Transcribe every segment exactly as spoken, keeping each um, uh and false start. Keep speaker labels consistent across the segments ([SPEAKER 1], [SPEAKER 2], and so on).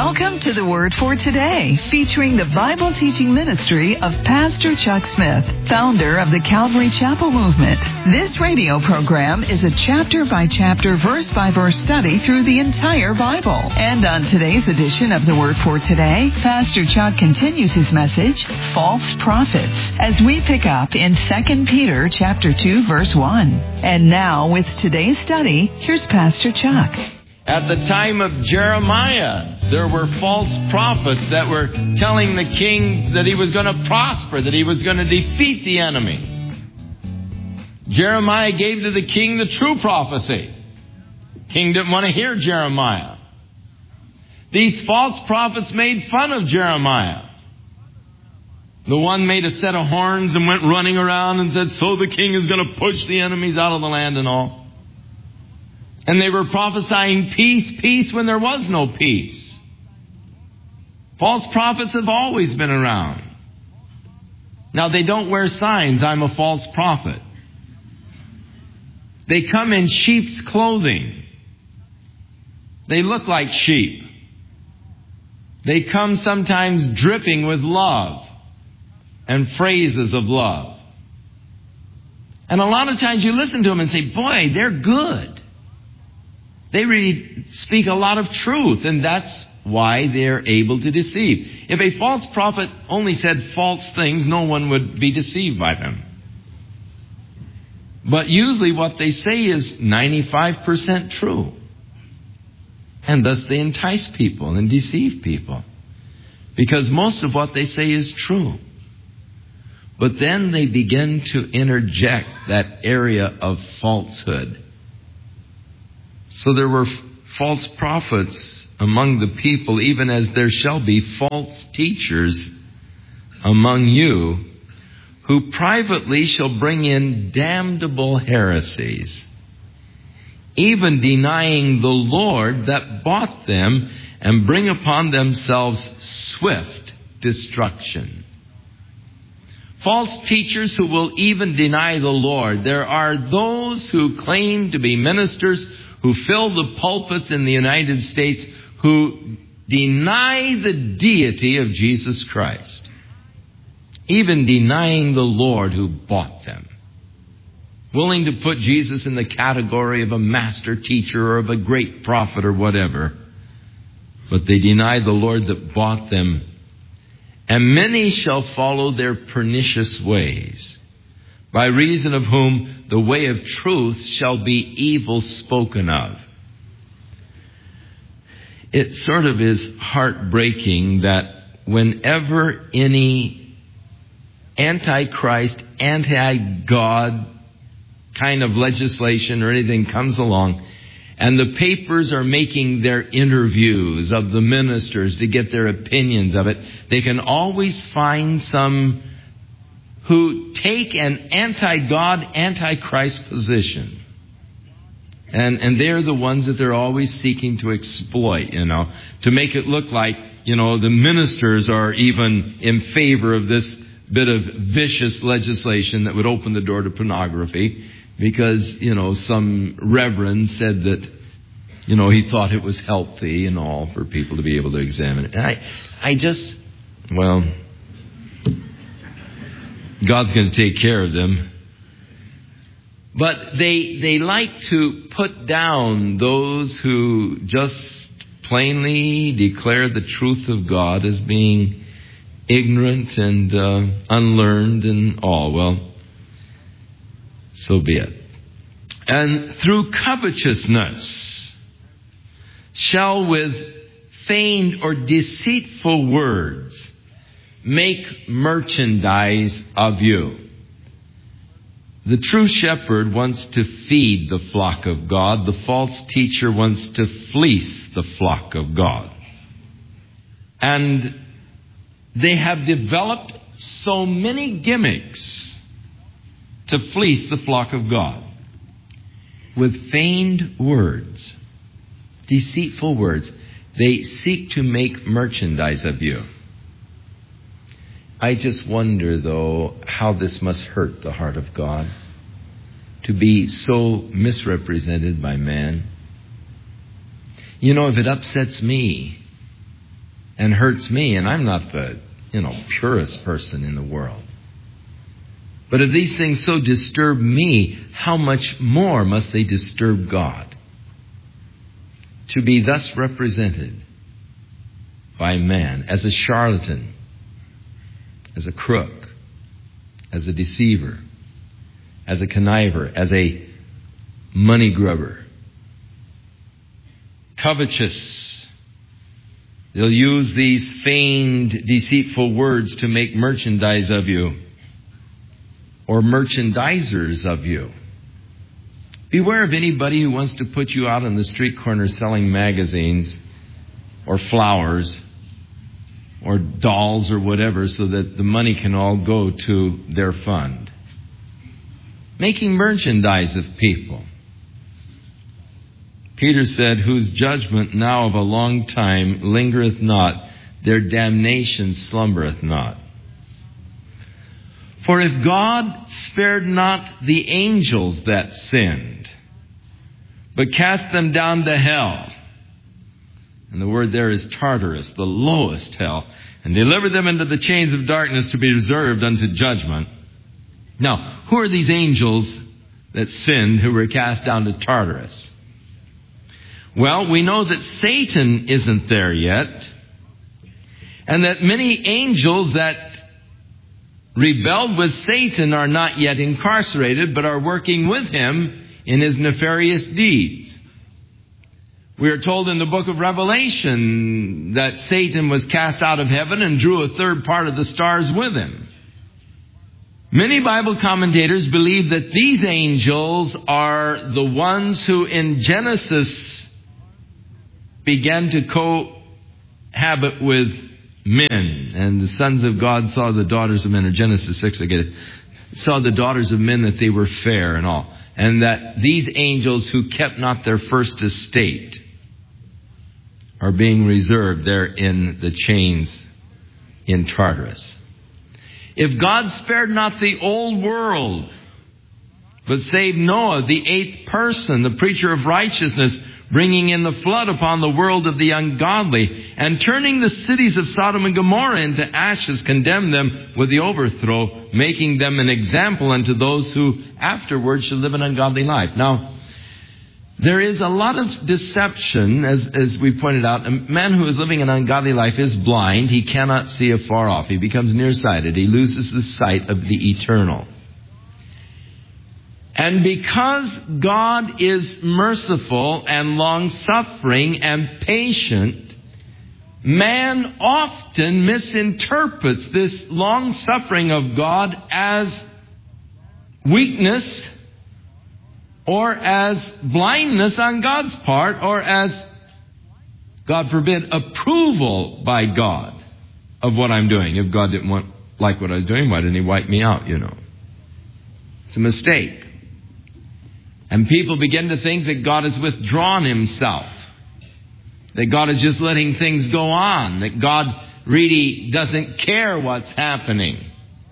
[SPEAKER 1] Welcome to the Word for Today, featuring the Bible teaching ministry of Pastor Chuck Smith, founder of the Calvary Chapel Movement. This radio program is a chapter-by-chapter, verse-by-verse study through the entire Bible. And on today's edition of the Word for Today, Pastor Chuck continues his message, False Prophets, as we pick up in Second Peter chapter two, verse one. And now, with today's study, here's Pastor Chuck.
[SPEAKER 2] At the time of Jeremiah, there were false prophets that were telling the king that he was going to prosper, that he was going to defeat the enemy. Jeremiah gave to the king the true prophecy. The king didn't want to hear Jeremiah. These false prophets made fun of Jeremiah. The one made a set of horns and went running around and said, so the king is going to push the enemies out of the land and all. And they were prophesying peace, peace when there was no peace. False prophets have always been around. Now, they don't wear signs, I'm a false prophet. They come in sheep's clothing. They look like sheep. They come sometimes dripping with love and phrases of love. And a lot of times you listen to them and say, boy, they're good. They really speak a lot of truth, and that's why they're able to deceive. If a false prophet only said false things, no one would be deceived by them. But usually what they say is ninety-five percent true. And thus they entice people and deceive people. Because most of what they say is true. But then they begin to interject that area of falsehood. So there were false prophets among the people, even as there shall be false teachers among you, who privately shall bring in damnable heresies, even denying the Lord that bought them, and bring upon themselves swift destruction. False teachers who will even deny the Lord. There are those who claim to be ministers who fill the pulpits in the United States, who deny the deity of Jesus Christ, even denying the Lord who bought them, willing to put Jesus in the category of a master teacher or of a great prophet or whatever, but they deny the Lord that bought them. And many shall follow their pernicious ways, by reason of whom the way of truth shall be evil spoken of. It sort of is heartbreaking that whenever any anti-Christ, anti-God kind of legislation or anything comes along, and the papers are making their interviews of the ministers to get their opinions of it, they can always find some who take an anti-God, anti-Christ position. And and they're the ones that they're always seeking to exploit, you know, to make it look like, you know, the ministers are even in favor of this bit of vicious legislation that would open the door to pornography because, you know, some reverend said that, you know, he thought it was healthy and all for people to be able to examine it. And I, I just, well, God's going to take care of them. But they they like to put down those who just plainly declare the truth of God as being ignorant and uh, unlearned and all. Well, so be it. And through covetousness shall with feigned or deceitful words make merchandise of you. The true shepherd wants to feed the flock of God. The false teacher wants to fleece the flock of God. And they have developed so many gimmicks to fleece the flock of God with feigned words, deceitful words. They seek to make merchandise of you. I just wonder, though, how this must hurt the heart of God to be so misrepresented by man. You know, if it upsets me and hurts me, and I'm not the, you know, purest person in the world. But if these things so disturb me, how much more must they disturb God? To be thus represented by man as a charlatan, as a crook, as a deceiver, as a conniver, as a money grubber, covetous. They'll use these feigned, deceitful words to make merchandise of you, or merchandisers of you. Beware of anybody who wants to put you out on the street corner selling magazines or flowers or dolls or whatever so that the money can all go to their fund. Making merchandise of people. Peter said, whose judgment now of a long time lingereth not, their damnation slumbereth not. For if God spared not the angels that sinned, but cast them down to hell, and the word there is Tartarus, the lowest hell, and delivered them into the chains of darkness to be reserved unto judgment. Now, who are these angels that sinned who were cast down to Tartarus? Well, we know that Satan isn't there yet, and that many angels that rebelled with Satan are not yet incarcerated, but are working with him in his nefarious deeds. We are told in the book of Revelation that Satan was cast out of heaven and drew a third part of the stars with him. Many Bible commentators believe that these angels are the ones who in Genesis began to cohabit with men. And the sons of God saw the daughters of men, or Genesis six, I get it, saw the daughters of men that they were fair and all. And that these angels who kept not their first estate are being reserved there in the chains in Tartarus. If God spared not the old world, but saved Noah, the eighth person, the preacher of righteousness, bringing in the flood upon the world of the ungodly, and turning the cities of Sodom and Gomorrah into ashes, condemned them with the overthrow, making them an example unto those who afterwards should live an ungodly life. Now, there is a lot of deception, as, as we pointed out. A man who is living an ungodly life is blind. He cannot see afar off. He becomes nearsighted. He loses the sight of the eternal. And because God is merciful and long-suffering and patient, man often misinterprets this long-suffering of God as weakness or as blindness on God's part, or as, God forbid, approval by God of what I'm doing. If God didn't want like what I was doing, why didn't He wipe me out, you know? It's a mistake. And people begin to think that God has withdrawn Himself, that God is just letting things go on, that God really doesn't care what's happening.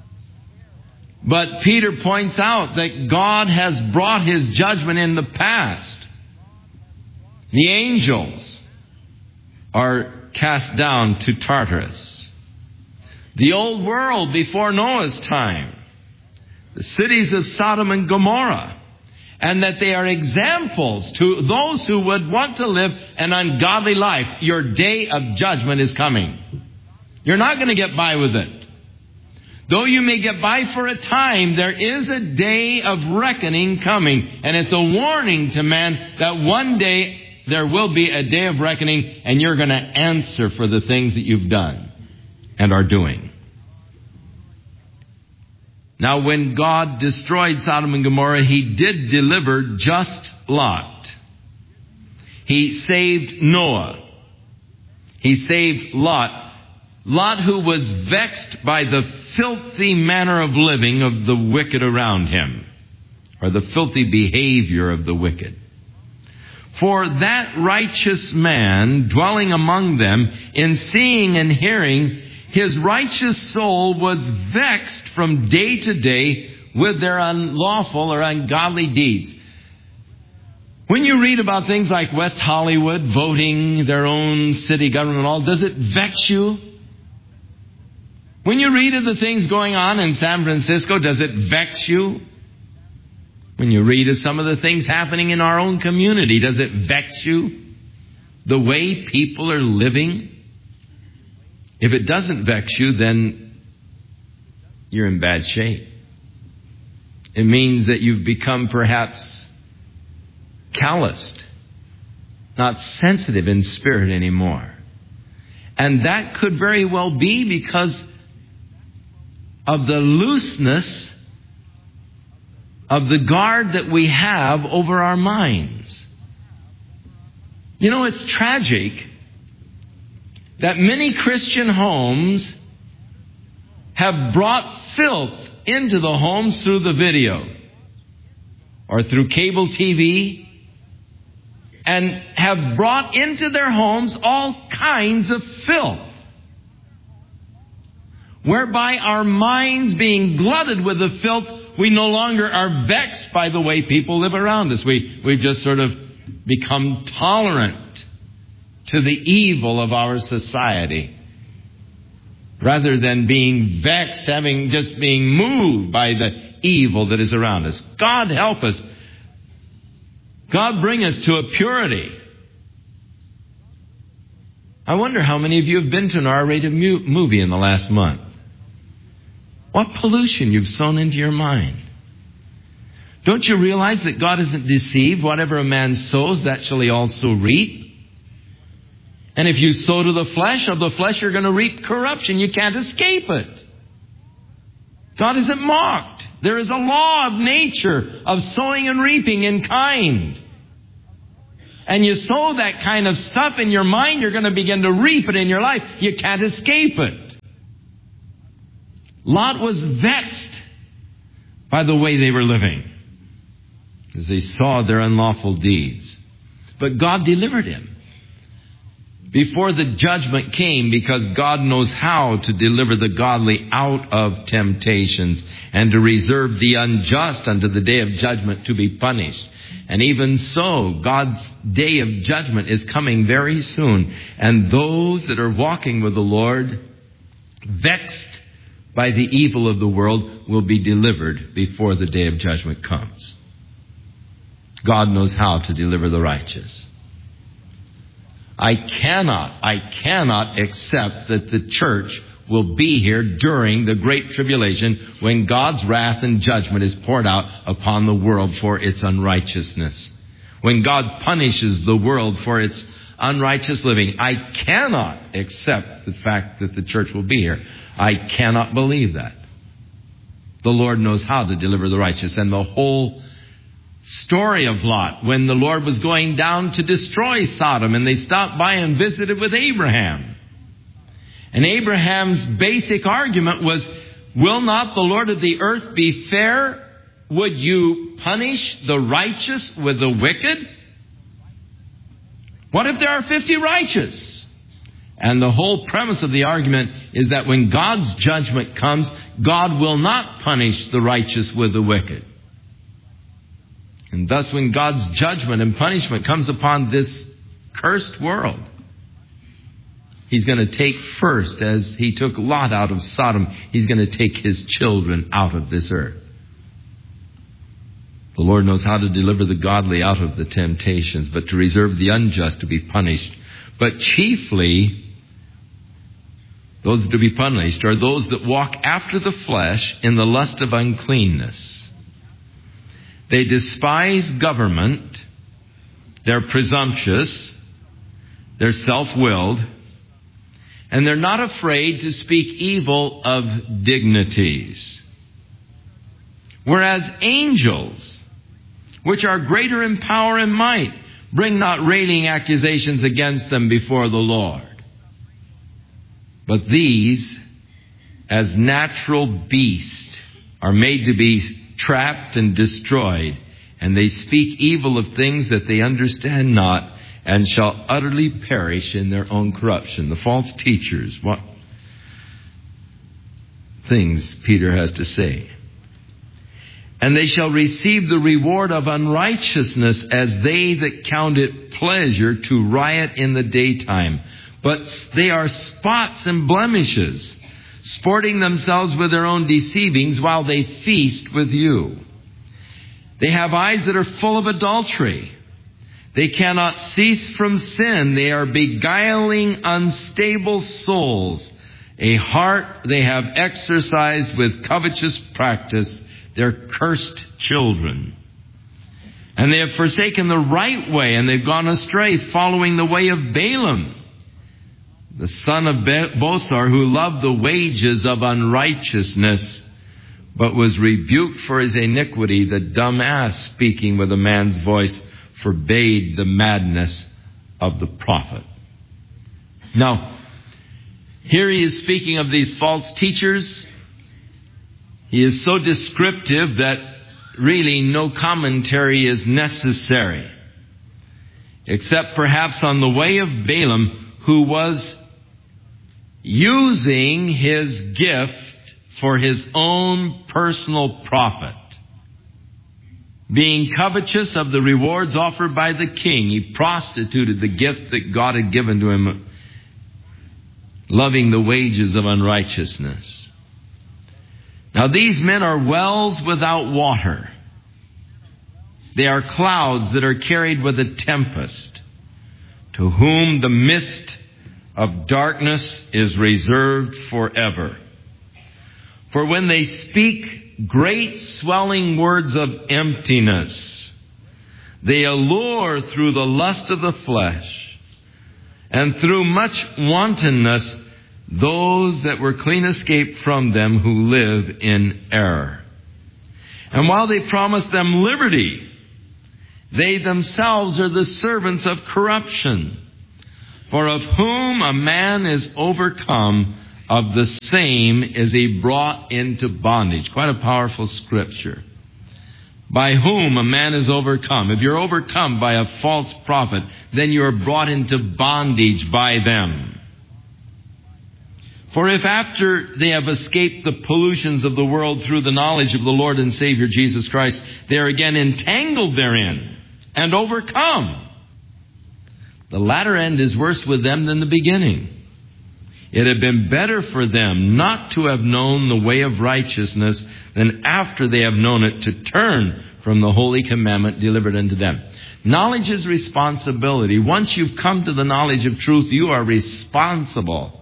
[SPEAKER 2] But Peter points out that God has brought His judgment in the past. The angels are cast down to Tartarus. The old world before Noah's time, the cities of Sodom and Gomorrah, and that they are examples to those who would want to live an ungodly life. Your day of judgment is coming. You're not going to get by with it. Though you may get by for a time, there is a day of reckoning coming. And it's a warning to man that one day there will be a day of reckoning, and you're going to answer for the things that you've done and are doing. Now, when God destroyed Sodom and Gomorrah, He did deliver just Lot. He saved Noah. He saved Lot. Lot, who was vexed by the filthy manner of living of the wicked around him, or the filthy behavior of the wicked. For that righteous man dwelling among them, in seeing and hearing, his righteous soul was vexed from day to day with their unlawful or ungodly deeds. When you read about things like West Hollywood voting their own city government and all, does it vex you? When you read of the things going on in San Francisco, does it vex you? When you read of some of the things happening in our own community, does it vex you? The way people are living? If it doesn't vex you, then you're in bad shape. It means that you've become perhaps calloused, not sensitive in spirit anymore. And that could very well be because of the looseness of the guard that we have over our minds. You know, it's tragic that many Christian homes have brought filth into the homes through the video or through cable T V, and have brought into their homes all kinds of filth, whereby our minds being glutted with the filth, we no longer are vexed by the way people live around us. We, we've just sort of become tolerant to the evil of our society, rather than being vexed, having just being moved by the evil that is around us. God help us. God bring us to a purity. I wonder how many of you have been to an R-rated mu- movie in the last month. What pollution you've sown into your mind. Don't you realize that God isn't deceived? Whatever a man sows, that shall he also reap. And if you sow to the flesh, of the flesh you're going to reap corruption. You can't escape it. God isn't mocked. There is a law of nature of sowing and reaping in kind. And you sow that kind of stuff in your mind, you're going to begin to reap it in your life. You can't escape it. Lot was vexed by the way they were living, as they saw their unlawful deeds. But God delivered him before the judgment came, because God knows how to deliver the godly out of temptations and to reserve the unjust unto the day of judgment to be punished. And even so, God's day of judgment is coming very soon. And those that are walking with the Lord, vexed by the evil of the world, will be delivered before the day of judgment comes. God knows how to deliver the righteous. I cannot, I cannot accept that the church will be here during the Great Tribulation, when God's wrath and judgment is poured out upon the world for its unrighteousness. When God punishes the world for its unrighteous living. I cannot accept the fact that the church will be here. I cannot believe that. The Lord knows how to deliver the righteous. And the whole story of Lot, when the Lord was going down to destroy Sodom, and they stopped by and visited with Abraham. And Abraham's basic argument was, will not the Lord of the earth be fair? Would you punish the righteous with the wicked? What if there are fifty righteous? And the whole premise of the argument is that when God's judgment comes, God will not punish the righteous with the wicked. And thus, when God's judgment and punishment comes upon this cursed world, He's going to take first, as He took Lot out of Sodom, He's going to take His children out of this earth. The Lord knows how to deliver the godly out of the temptations, but to reserve the unjust to be punished. But chiefly, those to be punished are those that walk after the flesh in the lust of uncleanness. They despise government. They're presumptuous. They're self-willed. And they're not afraid to speak evil of dignities. Whereas angels, which are greater in power and might, bring not railing accusations against them before the Lord. But these, as natural beasts, are made to be trapped and destroyed, and they speak evil of things that they understand not, and shall utterly perish in their own corruption. The false teachers, what things Peter has to say. And they shall receive the reward of unrighteousness as they that count it pleasure to riot in the daytime. But they are spots and blemishes, sporting themselves with their own deceivings while they feast with you. They have eyes that are full of adultery. They cannot cease from sin. They are beguiling unstable souls. A heart they have exercised with covetous practice. They're cursed children. And they have forsaken the right way, and they've gone astray, following the way of Balaam, the son of Bosor, who loved the wages of unrighteousness, but was rebuked for his iniquity. The dumb ass, speaking with a man's voice, forbade the madness of the prophet. Now, here he is speaking of these false teachers. He is so descriptive that really no commentary is necessary, except perhaps on the way of Balaam, who was using his gift for his own personal profit. Being covetous of the rewards offered by the king, he prostituted the gift that God had given to him, loving the wages of unrighteousness. Now these men are wells without water. They are clouds that are carried with a tempest, to whom the mist of darkness is reserved forever. For when they speak great swelling words of emptiness, they allure through the lust of the flesh, and through much wantonness those that were clean escaped from them who live in error. And while they promise them liberty, they themselves are the servants of corruption. For of whom a man is overcome, of the same is he brought into bondage. Quite a powerful scripture. By whom a man is overcome. If you're overcome by a false prophet, then you're brought into bondage by them. For if after they have escaped the pollutions of the world through the knowledge of the Lord and Savior Jesus Christ, they are again entangled therein and overcome, the latter end is worse with them than the beginning. It had been better for them not to have known the way of righteousness than after they have known it to turn from the holy commandment delivered unto them. Knowledge is responsibility. Once you've come to the knowledge of truth, you are responsible